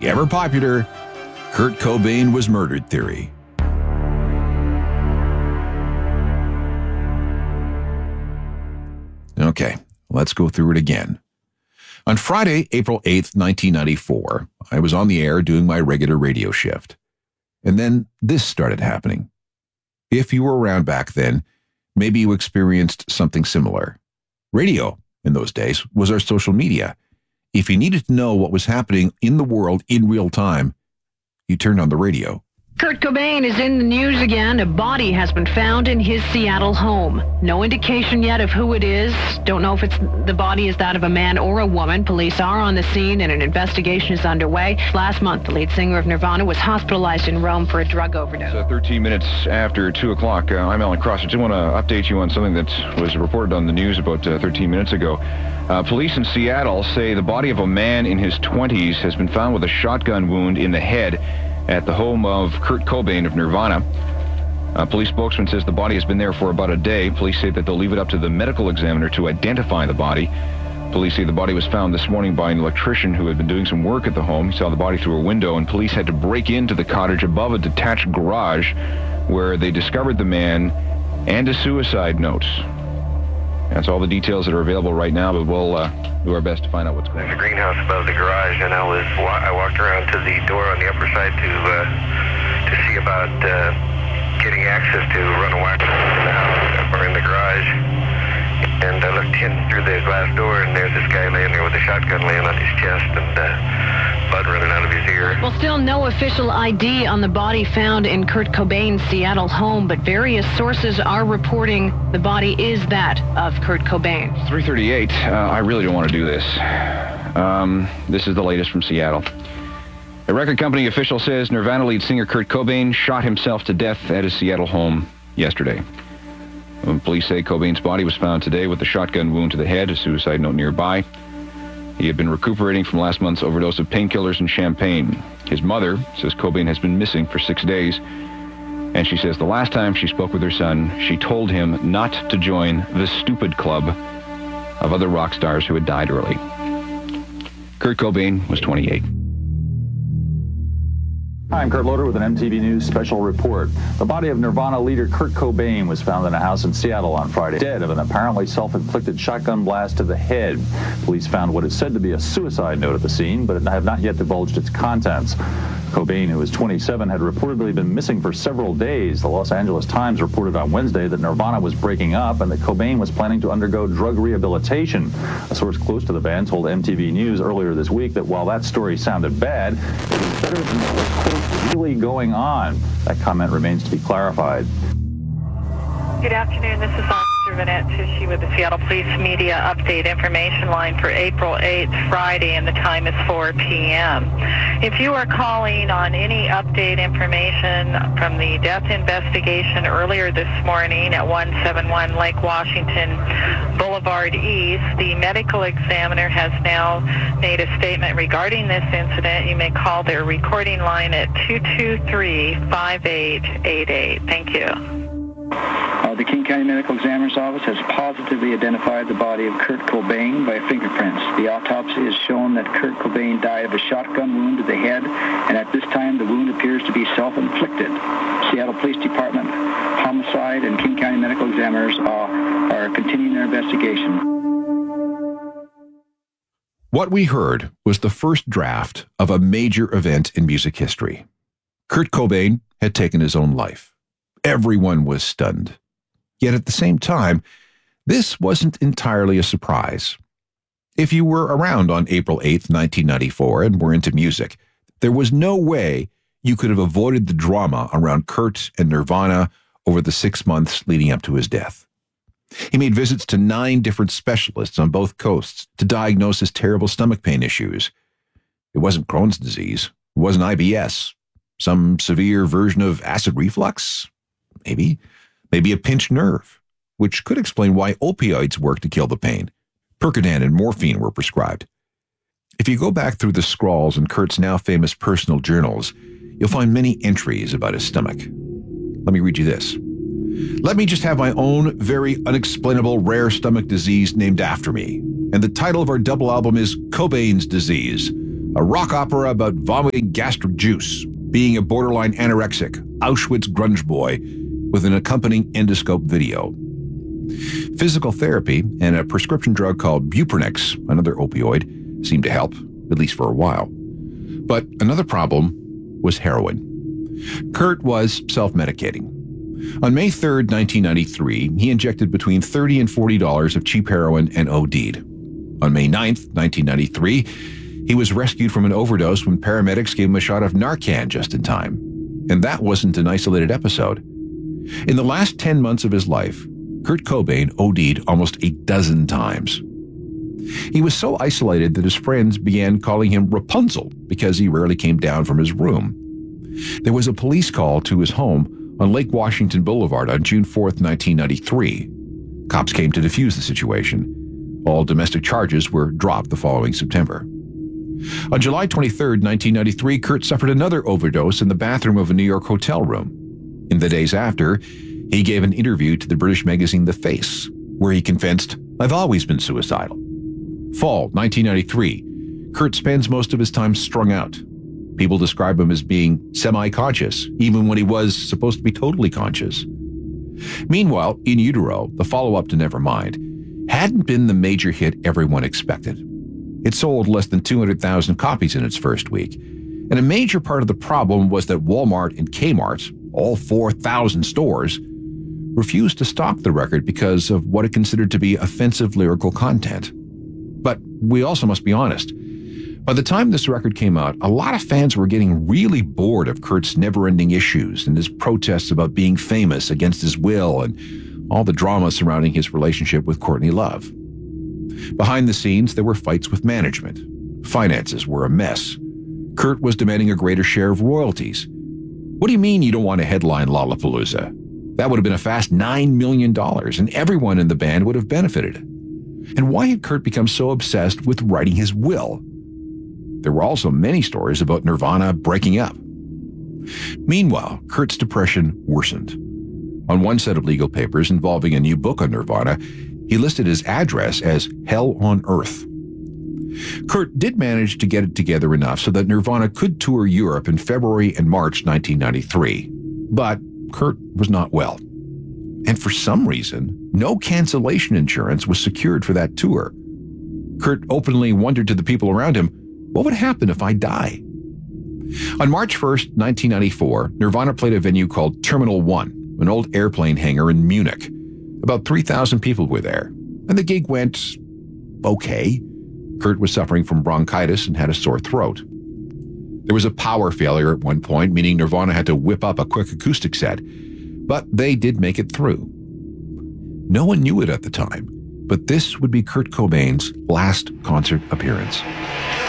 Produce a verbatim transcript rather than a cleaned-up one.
the ever-popular Kurt Cobain was murdered theory. Okay, let's go through it again. On Friday, April eighth, nineteen ninety-four, I was on the air doing my regular radio shift. And then this started happening. If you were around back then, maybe you experienced something similar. Radio, in those days, was our social media. If you needed to know what was happening in the world in real time, you turned on the radio. Kurt Cobain is in the news again. A body has been found in his Seattle home. No indication yet of who it is. Don't know if it's the body is that of a man or a woman. Police are on the scene and an investigation is underway. Last month, the lead singer of Nirvana was hospitalized in Rome for a drug overdose. It's uh, thirteen minutes after two o'clock. Uh, I'm Alan Cross. I just want to update you on something that was reported on the news about uh, thirteen minutes ago. Uh, police in Seattle say the body of a man in his twenties has been found with a shotgun wound in the head at the home of Kurt Cobain of Nirvana. A police spokesman says the body has been there for about a day. Police say that they'll leave it up to the medical examiner to identify the body. Police say the body was found this morning by an electrician who had been doing some work at the home. He saw the body through a window, and police had to break into the cottage above a detached garage where they discovered the man and a suicide note. That's all the details that are available right now, but we'll uh, do our best to find out what's going on. There's a greenhouse above the garage, and I was I walked around to the door on the upper side to uh, to see about uh, getting access to run a wire in the house or in the garage. And I looked in through the glass door, and there's this guy laying there with a shotgun laying on his chest and uh, blood running out of his ear. Well, still no official I D on the body found in Kurt Cobain's Seattle home, but various sources are reporting the body is that of Kurt Cobain. three thirty-eight, uh, I really don't want to do this. Um, this is the latest from Seattle. A record company official says Nirvana lead singer Kurt Cobain shot himself to death at his Seattle home yesterday. Police say Cobain's body was found today with a shotgun wound to the head, a suicide note nearby. He had been recuperating from last month's overdose of painkillers and champagne. His mother says Cobain has been missing for six days, and she says the last time she spoke with her son, she told him not to join the stupid club of other rock stars who had died early. Kurt Cobain was twenty-eight. Hi, I'm Kurt Loder with an M T V News special report. The body of Nirvana leader Kurt Cobain was found in a house in Seattle on Friday, dead of an apparently self-inflicted shotgun blast to the head. Police found what is said to be a suicide note at the scene, but have not yet divulged its contents. Cobain, who was twenty-seven, had reportedly been missing for several days. The Los Angeles Times reported on Wednesday that Nirvana was breaking up and that Cobain was planning to undergo drug rehabilitation. A source close to the band told M T V News earlier this week that while that story sounded bad, it was better than what was, quote, really going on. That comment remains to be clarified. Good afternoon. This is Officer Vanette Tichy with the Seattle Police Media Update Information Line for April eighth, Friday, and the time is four p.m. If you are calling on any update information from the death investigation earlier this morning at one seventy-one Lake Washington Boulevard East, the medical examiner has now made a statement regarding this incident. You may call their recording line at two two three, five eight eight eight. Thank you. Uh, the King County Medical Examiner's Office has positively identified the body of Kurt Cobain by fingerprints. The autopsy has shown that Kurt Cobain died of a shotgun wound to the head, and at this time the wound appears to be self-inflicted. Seattle Police Department, Homicide, and King County Medical Examiners uh, are continuing their investigation. What we heard was the first draft of a major event in music history. Kurt Cobain had taken his own life. Everyone was stunned. Yet at the same time, this wasn't entirely a surprise. If you were around on April eighth, nineteen ninety-four, and were into music, there was no way you could have avoided the drama around Kurt and Nirvana over the six months leading up to his death. He made visits to nine different specialists on both coasts to diagnose his terrible stomach pain issues. It wasn't Crohn's disease. It wasn't I B S. Some severe version of acid reflux? Maybe. Maybe a pinched nerve, which could explain why opioids work to kill the pain. Percodan and morphine were prescribed. If you go back through the scrawls in Kurt's now famous personal journals, you'll find many entries about his stomach. Let me read you this. Let me just have my own very unexplainable rare stomach disease named after me. And the title of our double album is Cobain's Disease. A rock opera about vomiting gastric juice, being a borderline anorexic, Auschwitz grunge boy with an accompanying endoscope video. Physical therapy and a prescription drug called Buprenex, another opioid, seemed to help, at least for a while. But another problem was heroin. Kurt was self-medicating. On May third, nineteen ninety-three, he injected between thirty dollars and forty dollars of cheap heroin and OD'd. On May ninth, nineteen ninety-three, he was rescued from an overdose when paramedics gave him a shot of Narcan just in time. And that wasn't an isolated episode. In the last ten months of his life, Kurt Cobain OD'd almost a dozen times. He was so isolated that his friends began calling him Rapunzel because he rarely came down from his room. There was a police call to his home on Lake Washington Boulevard on June fourth, nineteen ninety-three. Cops came to defuse the situation. All domestic charges were dropped the following September. On July twenty-third, nineteen ninety-three, Kurt suffered another overdose in the bathroom of a New York hotel room. In the days after, he gave an interview to the British magazine The Face, where he confessed, "I've always been suicidal." Fall nineteen ninety-three, Kurt spends most of his time strung out. People describe him as being semi-conscious, even when he was supposed to be totally conscious. Meanwhile, In Utero, the follow-up to Nevermind, hadn't been the major hit everyone expected. It sold less than two hundred thousand copies in its first week, and a major part of the problem was that Walmart and Kmart, all four thousand stores, refused to stock the record because of what it considered to be offensive lyrical content. But we also must be honest. By the time this record came out, a lot of fans were getting really bored of Kurt's never-ending issues and his protests about being famous against his will and all the drama surrounding his relationship with Courtney Love. Behind the scenes, there were fights with management. Finances were a mess. Kurt was demanding a greater share of royalties. What do you mean you don't want to headline Lollapalooza? That would have been a fast nine million dollars, and everyone in the band would have benefited. And why had Kurt become so obsessed with writing his will? There were also many stories about Nirvana breaking up. Meanwhile, Kurt's depression worsened. On one set of legal papers involving a new book on Nirvana, he listed his address as Hell on Earth. Kurt did manage to get it together enough so that Nirvana could tour Europe in February and March nineteen ninety-three. But Kurt was not well. And for some reason, no cancellation insurance was secured for that tour. Kurt openly wondered to the people around him, what would happen if I die? On March first, nineteen ninety-four, Nirvana played a venue called Terminal One, an old airplane hangar in Munich. About three thousand people were there, and the gig went okay. Kurt was suffering from bronchitis and had a sore throat. There was a power failure at one point, meaning Nirvana had to whip up a quick acoustic set, but they did make it through. No one knew it at the time, but this would be Kurt Cobain's last concert appearance.